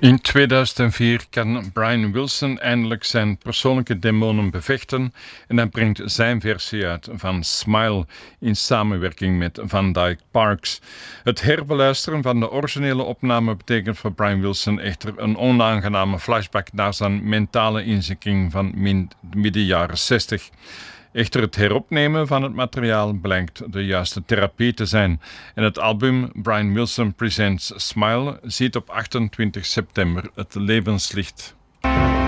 In 2004 kan Brian Wilson eindelijk zijn persoonlijke demonen bevechten en hij brengt zijn versie uit van Smile in samenwerking met Van Dyke Parks. Het herbeluisteren van de originele opname betekent voor Brian Wilson echter een onaangename flashback naar zijn mentale inzinking van midden jaren 60. Echter, het heropnemen van het materiaal blijkt de juiste therapie te zijn. En het album Brian Wilson Presents Smile ziet op 28 september het levenslicht.